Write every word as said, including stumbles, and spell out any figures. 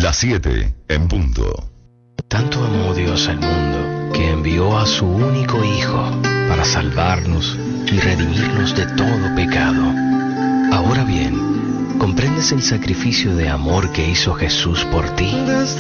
Las siete en punto. Tanto amó Dios al mundo que envió a su único Hijo para salvarnos y redimirnos de todo pecado. Ahora bien, ¿comprendes el sacrificio de amor que hizo Jesús por ti?